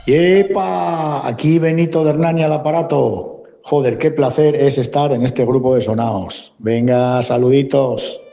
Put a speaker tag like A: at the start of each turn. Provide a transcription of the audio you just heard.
A: ¡Yepa! Aquí Benito de Hernani al aparato. Joder, qué placer es estar en este grupo de sonaos. Venga, saluditos.